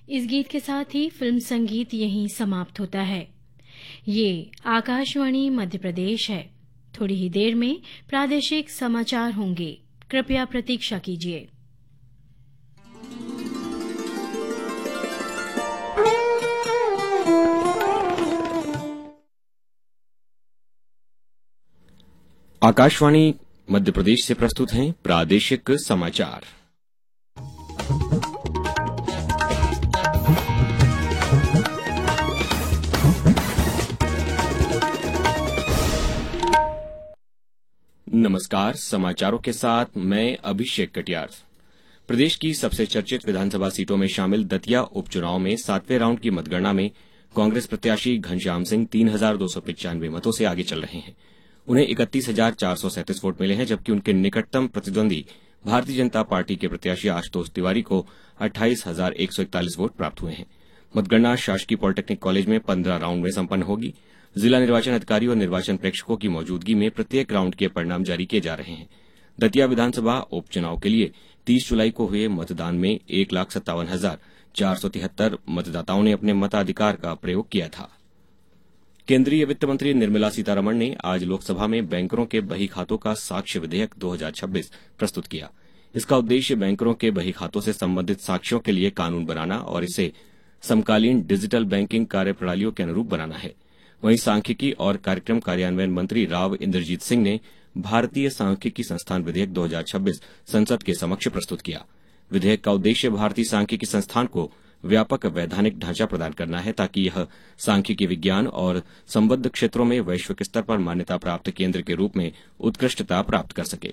इस गीत के साथ ही फिल्म संगीत यहीं समाप्त होता है। ये आकाशवाणी मध्य प्रदेश है। थोड़ी ही देर में प्रादेशिक समाचार होंगे। कृपया प्रतीक्षा कीजिए। आकाशवाणी मध्य प्रदेश से प्रस्तुत हैं प्रादेशिक समाचार। नमस्कार, समाचारों के साथ मैं अभिषेक कटियार। प्रदेश की सबसे चर्चित विधानसभा सीटों में शामिल दतिया उपचुनाव में 7वें राउंड की मतगणना में कांग्रेस प्रत्याशी घनश्याम सिंह 3,295 मतों से आगे चल रहे हैं। उन्हें 31,437 वोट मिले हैं, जबकि उनके निकटतम प्रतिद्वंदी भारतीय जनता पार्टी के प्रत्याशी आशुतोष तिवारी को 28,141 वोट प्राप्त हुए हैं। मतगणना शासकीय पॉलिटेक्निक कॉलेज में 15 राउंड में संपन्न होगी। जिला निर्वाचन अधिकारी और निर्वाचन प्रेक्षकों की मौजूदगी में प्रत्येक राउंड के परिणाम जारी किए जा रहे हैं। दतिया विधानसभा उपचुनाव के लिए 30 जुलाई को हुए मतदान में 1,57,473 मतदाताओं ने अपने मताधिकार का प्रयोग किया था। केंद्रीय वित्त मंत्री निर्मला सीतारमण ने आज लोकसभा में बैंकरों के बही खातों का साक्ष्य विधेयक 2026 प्रस्तुत किया। इसका उद्देश्य बैंकरों के बही खातों से संबंधित साक्ष्यों के लिए कानून बनाना और इसे समकालीन डिजिटल बैंकिंग कार्यप्रणालियों के अनुरूप बनाना है। वहीं सांख्यिकी और कार्यक्रम कार्यान्वयन मंत्री राव इंद्रजीत सिंह ने भारतीय सांख्यिकी संस्थान विधेयक 2026 संसद के समक्ष प्रस्तुत किया। विधेयक का उद्देश्य भारतीय सांख्यिकी संस्थान को व्यापक वैधानिक ढांचा प्रदान करना है, ताकि यह सांख्यिकी विज्ञान और संबद्ध क्षेत्रों में वैश्विक स्तर पर मान्यता प्राप्त केंद्र के रूप में उत्कृष्टता प्राप्त कर सके।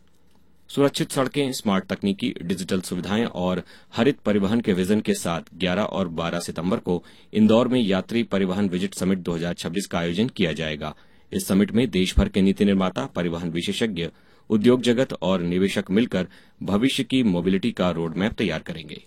सुरक्षित सड़कें, स्मार्ट तकनीकी, डिजिटल सुविधाएं और हरित परिवहन के विजन के साथ 11 और 12 सितंबर को इंदौर में यात्री परिवहन विजिट समिट 2026 का आयोजन किया जाएगा। इस समिट में देश भर के नीति निर्माता, परिवहन विशेषज्ञ, उद्योग जगत और निवेशक मिलकर भविष्य की मोबिलिटी का रोड मैप तैयार करेंगे।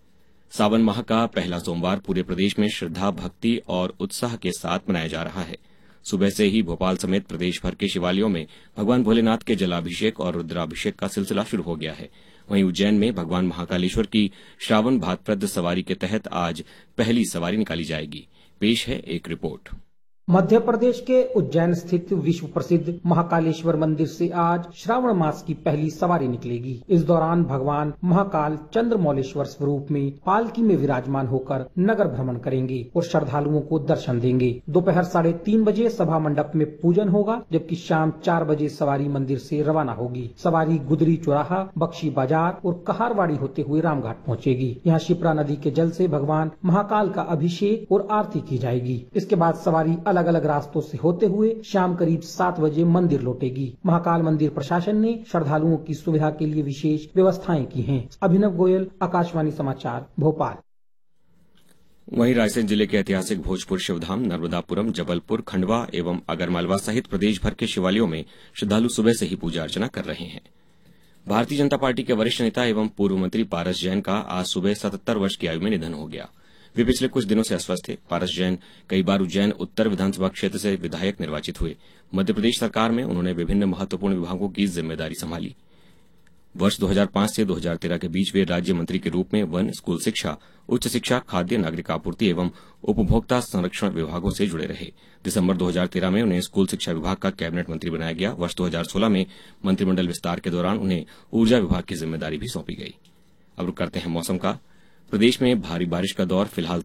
सावन माह का पहला सोमवार पूरे प्रदेश में श्रद्धा, भक्ति और उत्साह के साथ मनाया जा रहा है। सुबह से ही भोपाल समेत प्रदेश भर के शिवालयों में भगवान भोलेनाथ के जलाभिषेक और रुद्राभिषेक का सिलसिला शुरू हो गया है। वहीं उज्जैन में भगवान महाकालेश्वर की श्रावण भाद्रपद सवारी के तहत आज पहली सवारी निकाली जाएगी। पेश है एक रिपोर्ट। मध्य प्रदेश के उज्जैन स्थित विश्व प्रसिद्ध महाकालेश्वर मंदिर से आज श्रावण मास की पहली सवारी निकलेगी। इस दौरान भगवान महाकाल चंद्रमौलेश्वर स्वरूप में पालकी में विराजमान होकर नगर भ्रमण करेंगे और श्रद्धालुओं को दर्शन देंगे। दोपहर 3:30 बजे सभा मंडप में पूजन होगा, जबकि शाम 4 बजे सवारी मंदिर से रवाना होगी। सवारी गुदरी चौराहा, बख्शी बाजार और कहारवाड़ी होते हुए रामघाट पहुँचेगी। यहाँ शिप्रा नदी के जल से भगवान महाकाल का अभिषेक और आरती की जाएगी। इसके बाद सवारी अलग अलग रास्तों से होते हुए शाम करीब 7 बजे मंदिर लौटेगी। महाकाल मंदिर प्रशासन ने श्रद्धालुओं की सुविधा के लिए विशेष व्यवस्थाएं की हैं। अभिनव गोयल, आकाशवाणी समाचार, भोपाल। वहीं रायसेन जिले के ऐतिहासिक भोजपुर शिवधाम, नर्मदापुरम, जबलपुर, खंडवा एवं आगरमालवा सहित प्रदेश भर के शिवालयों में श्रद्धालु सुबह से ही पूजा अर्चना कर रहे हैं। भारतीय जनता पार्टी के वरिष्ठ नेता एवं पूर्व मंत्री पारस जैन का आज सुबह 77 वर्ष की आयु में निधन हो गया। वे पिछले कुछ दिनों से अस्वस्थ थे। पारस जैन कई बार उज्जैन उत्तर विधानसभा क्षेत्र से विधायक निर्वाचित हुए। मध्य प्रदेश सरकार में उन्होंने विभिन्न महत्वपूर्ण विभागों की जिम्मेदारी संभाली। वर्ष 2005 से 2013 के बीच वे राज्य मंत्री के रूप में वन, स्कूल शिक्षा, उच्च शिक्षा, खाद्य नागरिक आपूर्ति एवं उपभोक्ता संरक्षण विभागों से जुड़े रहे। दिसंबर 2013 में उन्हें स्कूल शिक्षा विभाग का कैबिनेट मंत्री बनाया गया। वर्ष 2016 में मंत्रिमंडल विस्तार के दौरान उन्हें ऊर्जा विभाग की जिम्मेदारी भी सौंपी गई। अब रुक करते हैं मौसम का। प्रदेश में भारी बारिश का दौर फिलहाल